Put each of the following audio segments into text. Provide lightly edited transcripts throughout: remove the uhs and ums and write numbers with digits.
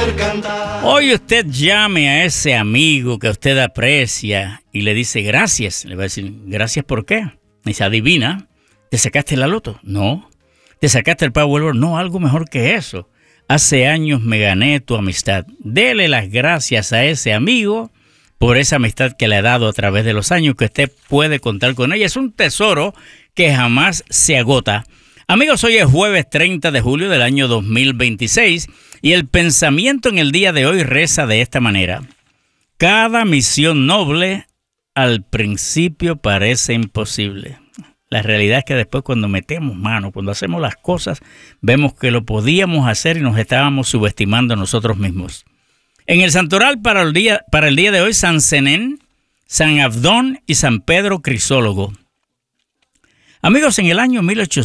poder cantar. Hoy usted llame a ese amigo que usted aprecia y le dice gracias. Le va a decir, ¿gracias por qué? Dice, adivina, ¿te sacaste la loto? No. ¿Te sacaste el Powerball? No, algo mejor que eso. Hace años me gané tu amistad. Dele las gracias a ese amigo por esa amistad que le ha dado a través de los años, que usted puede contar con ella. Es un tesoro que jamás se agota. Amigos, hoy es jueves 30 de julio del año 2026 y el pensamiento en el día de hoy reza de esta manera. Cada misión noble al principio parece imposible. La realidad es que después cuando metemos mano, cuando hacemos las cosas, vemos que lo podíamos hacer y nos estábamos subestimando a nosotros mismos. En el santoral para el día de hoy, San Zenén, San Abdón y San Pedro Crisólogo. Amigos, en el año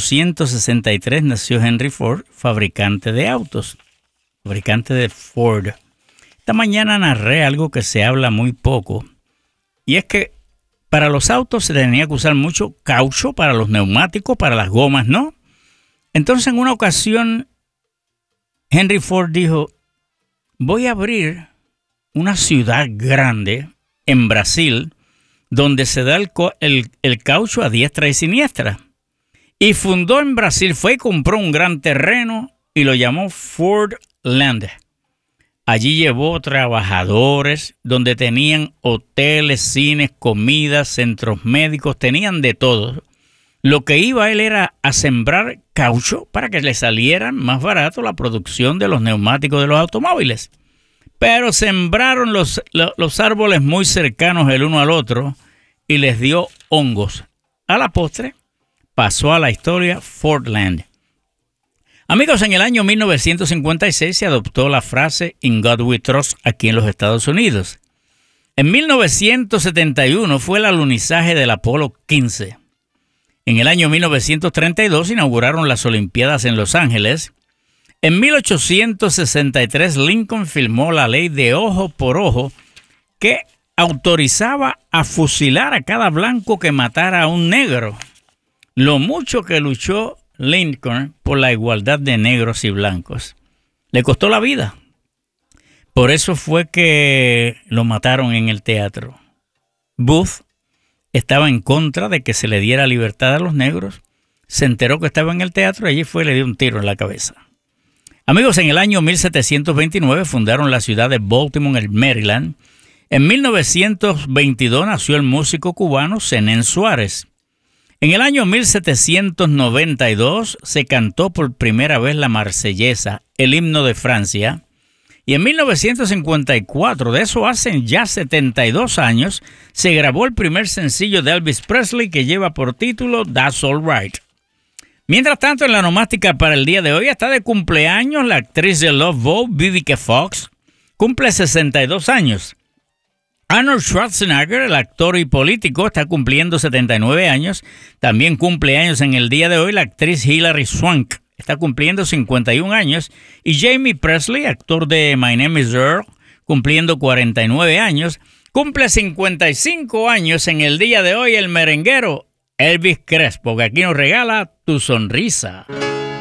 1863 nació Henry Ford, fabricante de autos, fabricante de Ford. Esta mañana narré algo que se habla muy poco, y es que para los autos se tenía que usar mucho caucho, para los neumáticos, para las gomas, ¿no? Entonces, en una ocasión, Henry Ford dijo, voy a abrir una ciudad grande en Brasil donde se da el caucho a diestra y siniestra. Y fundó en Brasil, fue y compró un gran terreno y lo llamó Fordland. Allí llevó trabajadores donde tenían hoteles, cines, comidas, centros médicos, tenían de todo. Lo que iba él era a sembrar caucho para que le salieran más barato la producción de los neumáticos de los automóviles. Pero sembraron los árboles muy cercanos el uno al otro y les dio hongos. A la postre pasó a la historia Fordland. Amigos, en el año 1956 se adoptó la frase In God We Trust aquí en los Estados Unidos. En 1971 fue el alunizaje del Apolo 15. En el año 1932 inauguraron las Olimpiadas en Los Ángeles. En 1863 Lincoln firmó la ley de ojo por ojo que autorizaba a fusilar a cada blanco que matara a un negro. Lo mucho que luchó Lincoln por la igualdad de negros y blancos. Le costó la vida. Por eso fue que lo mataron en el teatro. Booth estaba en contra de que se le diera libertad a los negros. Se enteró que estaba en el teatro y allí fue y le dio un tiro en la cabeza. Amigos, en el año 1729 fundaron la ciudad de Baltimore, en Maryland. En 1922 nació el músico cubano Zenén Suárez. En el año 1792 se cantó por primera vez la Marsellesa, el himno de Francia. Y en 1954, de eso hacen ya 72 años, se grabó el primer sencillo de Elvis Presley que lleva por título That's All Right. Mientras tanto, en la nomástica para el día de hoy está de cumpleaños la actriz de Love Boat, Vivica Fox, cumple 62 años. Arnold Schwarzenegger, el actor y político, está cumpliendo 79 años. También cumple años en el día de hoy la actriz Hilary Swank, está cumpliendo 51 años. Y Jamie Presley, actor de My Name is Earl, cumpliendo 49 años. Cumple 55 años en el día de hoy el merenguero Elvis Crespo, que aquí nos regala Tu Sonrisa.